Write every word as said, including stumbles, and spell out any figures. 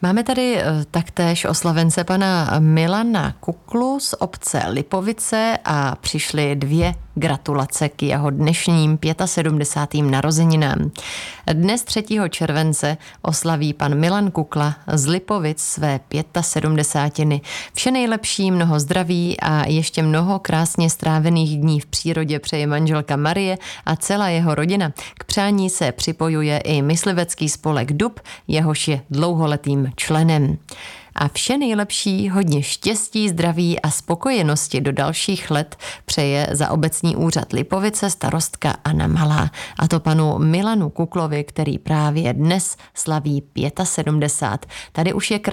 Máme tady taktéž oslavence pana Milana Kuklu z obce Lipovice a přišly dvě gratulace k jeho dnešním sedmdesátým pátým narozeninám. Dnes třetího července oslaví pan Milan Kukla z Lipovic své sedmdesátiny pátiny. Vše nejlepší, mnoho zdraví a ještě mnoho krásně strávených dní v přírodě přeje manželka Marie a celá jeho rodina. K přání se připojuje i myslivecký spolek Dub, jehož je dlouholetým členem. A vše nejlepší, hodně štěstí, zdraví a spokojenosti do dalších let přeje za obecní úřad Lipovice starostka Anna Malá. A to panu Milanu Kuklovi, který právě dnes slaví sedmdesát pět. Tady už je krásný